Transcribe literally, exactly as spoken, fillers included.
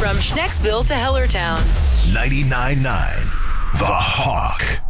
From Schnecksville to Hellertown. ninety-nine point nine The Hawk.